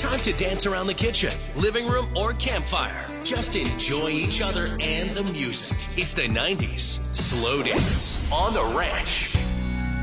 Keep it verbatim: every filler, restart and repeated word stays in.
time to dance around the kitchen, living room, or campfire. Just enjoy each other and the music. It's the nineties Slow Dance on the Ranch.